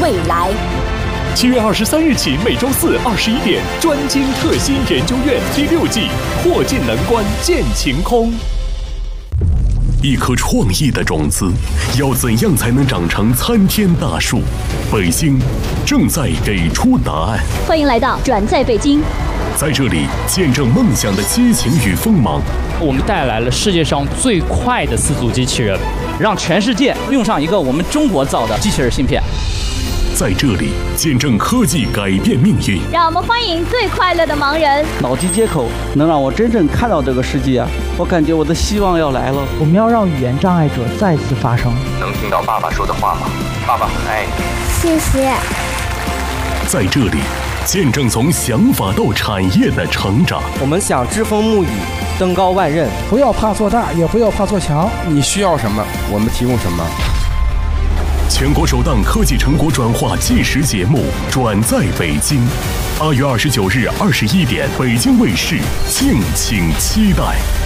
未来。 7月23日起，每周四21点，专精特新研究院第6季，破镜难关见晴空。一颗创意的种子，要怎样才能长成参天大树？北京正在给出答案。 欢迎来到转在北京， 在这里见证梦想的激情与锋芒。 我们带来了世界上最快的4足机器人，让全世界用上一个我们中国造的机器人芯片。 在这里见证科技改变命运。 让我们欢迎最快乐的盲人。 脑机接口能让我真正看到这个世界啊！我感觉我的希望要来了。 我们要让语言障碍者再次发声。 能听到爸爸说的话吗？爸爸很爱你。 谢谢。 在这里见证从想法到产业的成长。 我们想栉风沐雨，登高万仞。 不要怕做大，也不要怕做强。 你需要什么，我们提供什么。 全国首档科技成果转化纪实节目《转在北京》，8月29日21点，北京卫视，敬请期待。